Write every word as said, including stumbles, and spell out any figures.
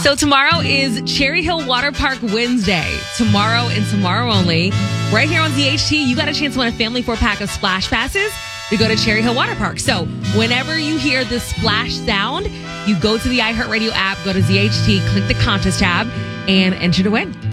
So tomorrow is Cherry Hill Water Park Wednesday. Tomorrow and tomorrow only. Right here on Z H T, you got a chance to win a family four-pack of Splash Passes to go to Cherry Hill Water Park. So whenever you hear the splash sound, you go to the iHeartRadio app, go to Z H T, click the contest tab, and enter to win.